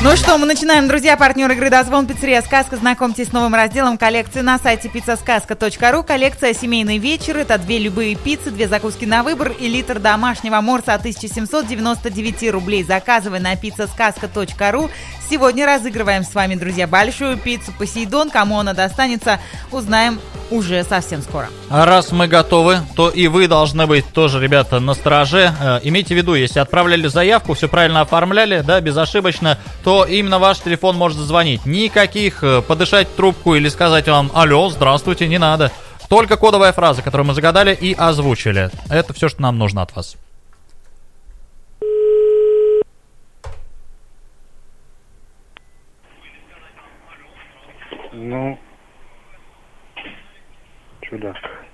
Ну что, мы начинаем, друзья. Партнер игры «Дозвон», пиццерия «Сказка». Знакомьтесь с новым разделом коллекции на сайте pizzasказка.ru. Коллекция «Семейный вечер». Это 2 любые пиццы, 2 закуски на выбор и литр домашнего морса от 1799 рублей. Заказывай на pizzasказка.ru. Сегодня разыгрываем с вами, друзья, большую пиццу «Посейдон». Кому она достанется, узнаем уже совсем скоро. А раз мы готовы, то и вы должны быть тоже, ребята, настороже. Имейте в виду, если отправляли заявку, все правильно оформляли, да, безошибочно, то именно ваш телефон может зазвонить. Никаких подышать в трубку или сказать вам «Алло, здравствуйте», не надо. Только кодовая фраза, которую мы загадали и озвучили. Это все, что нам нужно от вас. Ну, чудак.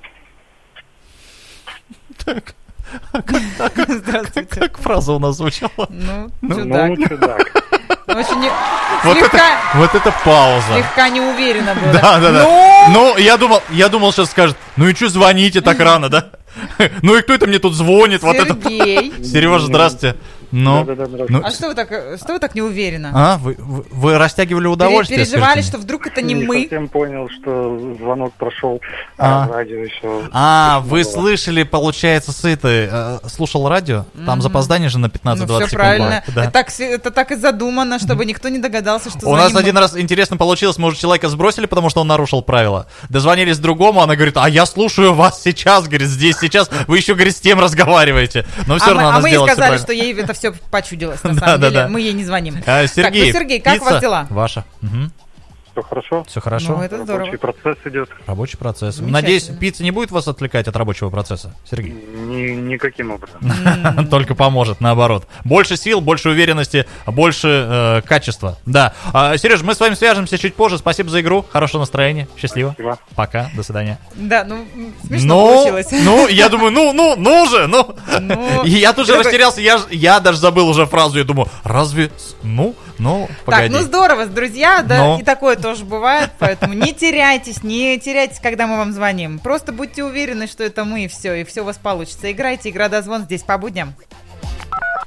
Так. Здравствуйте. Как фраза у нас звучала? Ну, чудак. Ну, чудак. Очень Вот это пауза. слегка неуверенно было. Да. Ну, я думал, сейчас скажет, ну и что звоните так рано, да? Ну и кто это мне тут звонит? Вот это. Сергей. Сережа, здравствуйте. Ну, Да, здравствуйте. А что вы так неуверенно? вы растягивали удовольствие? Переживали, скажите что мне? вдруг это не Не мы? совсем понял, что звонок прошел, А. радио еще. Вы слышали, получается, слушал радио? Там запоздание же на 15-20 Ну, секунд все правильно. бывает, да. Это так и задумано, чтобы никто не догадался, что У нас звоним один мы. раз интересно получилось, мы уже человека сбросили, потому что он нарушил правила. Дозвонились другому, она говорит, а я слушаю вас сейчас, говорит, здесь, сейчас. Вы еще, говорит, с тем разговариваете. Но все равно она мы ей сделала сказали, всё что ей это все почудилось, на Да, самом да, деле. да. Мы ей не звоним. Сергей, Так, Сергей, как у вас пицца дела? ваша. Все хорошо? Все хорошо? Ну, это здорово. Рабочий процесс идет. Рабочий процесс. Замечательно. Надеюсь, пицца не будет вас отвлекать от рабочего процесса, Сергей? Никаким образом. Только поможет, наоборот. Больше сил, больше уверенности, больше качества. Да. Сереж, мы с вами свяжемся чуть позже. Спасибо за игру. Хорошего настроения. Счастливо. Спасибо. Пока. До свидания. Да, ну, смешно получилось. Я думаю, ну же. И я тут же Дорогой- растерялся. Я даже забыл уже фразу. Я думаю, разве... Так, погоди. ну здорово, друзья, да, Ну. и такое тоже бывает, поэтому не теряйтесь, когда мы вам звоним. Просто будьте уверены, что это мы, и все у вас получится. Играйте, игра «Дозвон» здесь по будням.